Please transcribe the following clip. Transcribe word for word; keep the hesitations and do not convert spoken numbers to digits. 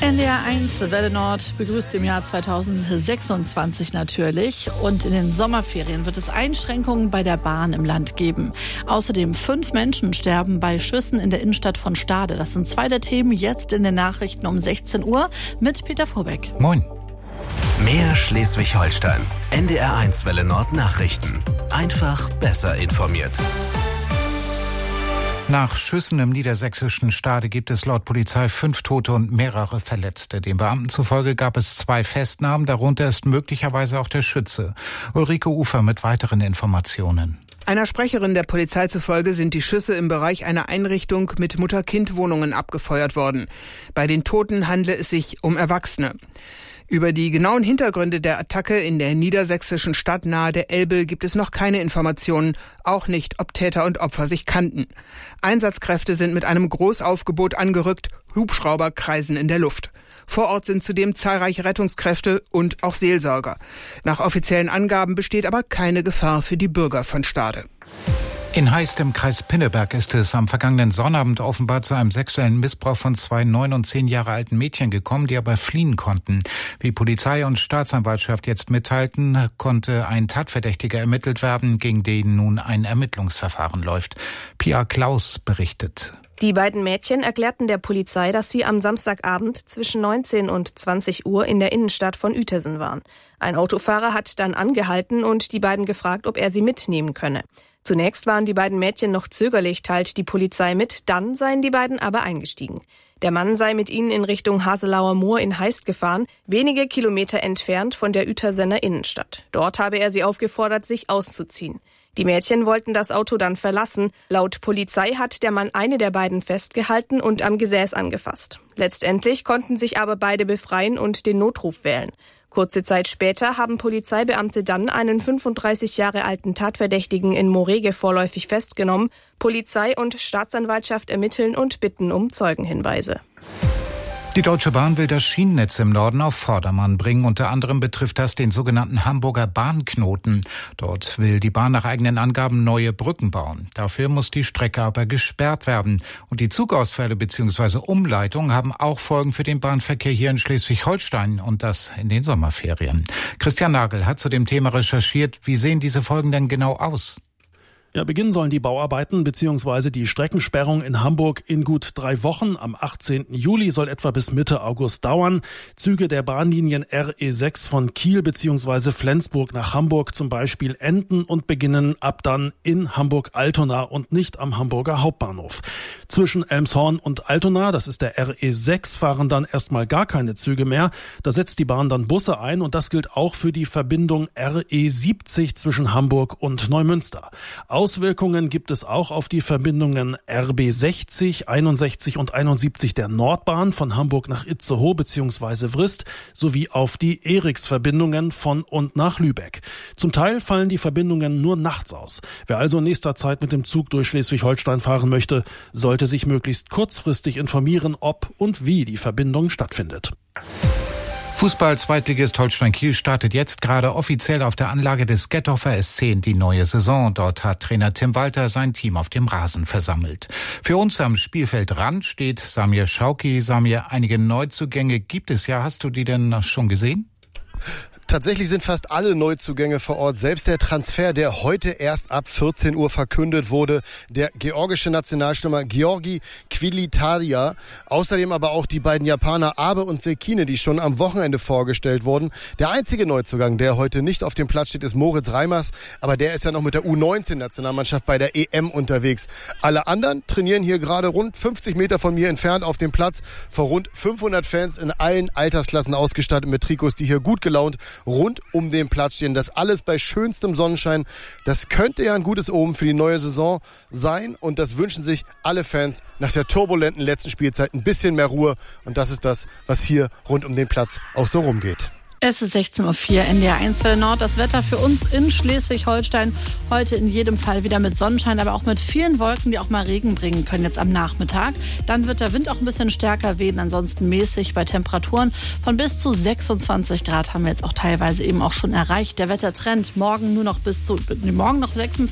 N D R eins Welle Nord begrüßt im Jahr zweitausendsechsundzwanzig natürlich. Und in den Sommerferien wird es Einschränkungen bei der Bahn im Land geben. Außerdem fünf Menschen sterben bei Schüssen in der Innenstadt von Stade. Das sind zwei der Themen jetzt in den Nachrichten um sechzehn Uhr mit Peter Vorbeck. Moin. Mehr Schleswig-Holstein. N D R eins Welle Nord Nachrichten. Einfach besser informiert. Nach Schüssen im niedersächsischen Stade gibt es laut Polizei fünf Tote und mehrere Verletzte. Den Beamten zufolge gab es zwei Festnahmen, darunter ist möglicherweise auch der Schütze. Ulrike Ufer mit weiteren Informationen. Einer Sprecherin der Polizei zufolge sind die Schüsse im Bereich einer Einrichtung mit Mutter-Kind-Wohnungen abgefeuert worden. Bei den Toten handle es sich um Erwachsene. Über die genauen Hintergründe der Attacke in der niedersächsischen Stadt nahe der Elbe gibt es noch keine Informationen, auch nicht, ob Täter und Opfer sich kannten. Einsatzkräfte sind mit einem Großaufgebot angerückt, Hubschrauber kreisen in der Luft. Vor Ort sind zudem zahlreiche Rettungskräfte und auch Seelsorger. Nach offiziellen Angaben besteht aber keine Gefahr für die Bürger von Stade. In Heist im Kreis Pinneberg ist es am vergangenen Sonnabend offenbar zu einem sexuellen Missbrauch von zwei neun und zehn Jahre alten Mädchen gekommen, die aber fliehen konnten. Wie Polizei und Staatsanwaltschaft jetzt mitteilten, konnte ein Tatverdächtiger ermittelt werden, gegen den nun ein Ermittlungsverfahren läuft. Pia Klaus berichtet. Die beiden Mädchen erklärten der Polizei, dass sie am Samstagabend zwischen neunzehn und zwanzig Uhr in der Innenstadt von Uetersen waren. Ein Autofahrer hat dann angehalten und die beiden gefragt, ob er sie mitnehmen könne. Zunächst waren die beiden Mädchen noch zögerlich, teilt die Polizei mit, dann seien die beiden aber eingestiegen. Der Mann sei mit ihnen in Richtung Haselauer Moor in Heist gefahren, wenige Kilometer entfernt von der Uetersener Innenstadt. Dort habe er sie aufgefordert, sich auszuziehen. Die Mädchen wollten das Auto dann verlassen. Laut Polizei hat der Mann eine der beiden festgehalten und am Gesäß angefasst. Letztendlich konnten sich aber beide befreien und den Notruf wählen. Kurze Zeit später haben Polizeibeamte dann einen fünfunddreißig Jahre alten Tatverdächtigen in Morege vorläufig festgenommen. Polizei und Staatsanwaltschaft ermitteln und bitten um Zeugenhinweise. Die Deutsche Bahn will das Schienennetz im Norden auf Vordermann bringen. Unter anderem betrifft das den sogenannten Hamburger Bahnknoten. Dort will die Bahn nach eigenen Angaben neue Brücken bauen. Dafür muss die Strecke aber gesperrt werden. Und die Zugausfälle bzw. Umleitungen haben auch Folgen für den Bahnverkehr hier in Schleswig-Holstein und das in den Sommerferien. Christian Nagel hat zu dem Thema recherchiert. Wie sehen diese Folgen denn genau aus? Ja, beginnen sollen die Bauarbeiten bzw. die Streckensperrung in Hamburg in gut drei Wochen. Am achtzehnten Juli soll etwa bis Mitte August dauern. Züge der Bahnlinien R E sechs von Kiel bzw. Flensburg nach Hamburg zum Beispiel enden und beginnen ab dann in Hamburg-Altona und nicht am Hamburger Hauptbahnhof. Zwischen Elmshorn und Altona, das ist der R E sechs, fahren dann erstmal gar keine Züge mehr. Da setzt die Bahn dann Busse ein und das gilt auch für die Verbindung R E siebzig zwischen Hamburg und Neumünster. Auswirkungen gibt es auch auf die Verbindungen R B sechzig, einundsechzig und einundsiebzig der Nordbahn von Hamburg nach Itzehoe bzw. Vrist sowie auf die Eriks-Verbindungen von und nach Lübeck. Zum Teil fallen die Verbindungen nur nachts aus. Wer also in nächster Zeit mit dem Zug durch Schleswig-Holstein fahren möchte, sollte sich möglichst kurzfristig informieren, ob und wie die Verbindung stattfindet. Fußball-Zweitligist Holstein Kiel startet jetzt gerade offiziell auf der Anlage des Gethofer S C in die neue Saison. Dort hat Trainer Tim Walter sein Team auf dem Rasen versammelt. Für uns am Spielfeldrand steht Samir Schauki. Samir, einige Neuzugänge gibt es ja. Hast du die denn schon gesehen? Tatsächlich sind fast alle Neuzugänge vor Ort. Selbst der Transfer, der heute erst ab vierzehn Uhr verkündet wurde, der georgische Nationalstürmer Georgi Kvilitalia. Außerdem aber auch die beiden Japaner Abe und Sekine, die schon am Wochenende vorgestellt wurden. Der einzige Neuzugang, der heute nicht auf dem Platz steht, ist Moritz Reimers. Aber der ist ja noch mit der U neunzehn Nationalmannschaft bei der E M unterwegs. Alle anderen trainieren hier gerade rund fünfzig Meter von mir entfernt auf dem Platz. Vor rund fünfhundert Fans in allen Altersklassen ausgestattet mit Trikots, die hier gut gelaunt rund um den Platz stehen. Das alles bei schönstem Sonnenschein. Das könnte ja ein gutes Omen für die neue Saison sein. Und das wünschen sich alle Fans nach der turbulenten letzten Spielzeit ein bisschen mehr Ruhe. Und das ist das, was hier rund um den Platz auch so rumgeht. Es ist sechzehn Uhr vier, N D R eins Welle Nord. Das Wetter für uns in Schleswig-Holstein heute in jedem Fall wieder mit Sonnenschein, aber auch mit vielen Wolken, die auch mal Regen bringen können jetzt am Nachmittag. Dann wird der Wind auch ein bisschen stärker wehen, ansonsten mäßig bei Temperaturen von bis zu sechsundzwanzig Grad haben wir jetzt auch teilweise eben auch schon erreicht. Der Wettertrend morgen nur noch bis zu, morgen noch sechsundzwanzig